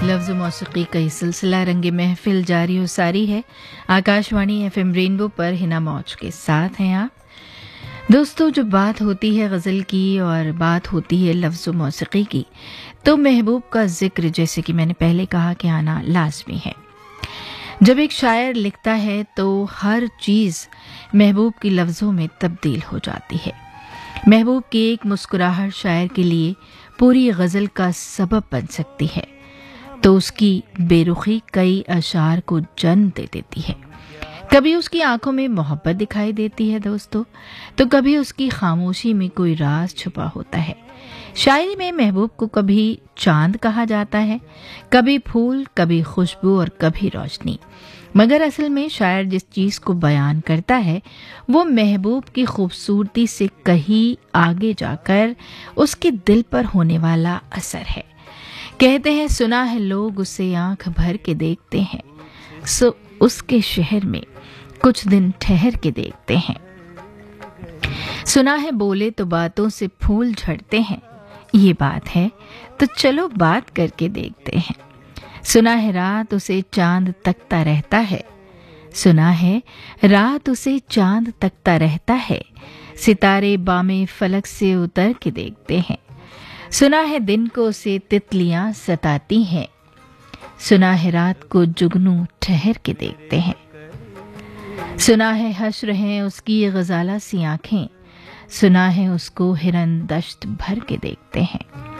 लफ्ज़ मौसीकी का ये सिलसिला रंगे महफिल जारी और सारी है। आकाशवाणी एफएम रेनबो पर हिना मौज के साथ हैं आप दोस्तों। जो बात होती है गज़ल की और बात होती है लफ्ज़ मौसीकी की, तो महबूब का जिक्र जैसे कि मैंने पहले कहा कि आना लाजमी है। जब एक शायर लिखता है तो हर चीज़ महबूब की लफ्ज़ों में तब्दील हो जाती है। महबूब की एक मुस्कुराहट शायर के लिए पूरी गज़ल का सबब बन सकती है, तो उसकी बेरुखी कई अशार को जन्म दे देती है। कभी उसकी आंखों में मोहब्बत दिखाई देती है दोस्तों, तो कभी उसकी खामोशी में कोई राज छुपा होता है। शायरी में महबूब को कभी चांद कहा जाता है, कभी फूल, कभी खुशबू और कभी रोशनी। मगर असल में शायर जिस चीज को बयान करता है वो महबूब की खूबसूरती से कहीं आगे जाकर उसके दिल पर होने वाला असर है। कहते हैं सुना है लोग उसे आंख भर के देखते हैं, सो उसके शहर में कुछ दिन ठहर के देखते हैं। सुना है बोले तो बातों से फूल झड़ते हैं, ये बात है तो चलो बात करके देखते हैं। सुना है रात उसे चांद तकता रहता है, सुना है रात उसे चांद तकता रहता है, सितारे बामे फलक से उतर के देखते हैं। सुना है दिन को उसे तितलियां सताती हैं, सुना है रात को जुगनू ठहर के देखते हैं। सुना है हश्र हैं उसकी गजाला सी आंखें, सुना है उसको हिरन दश्त भर के देखते हैं।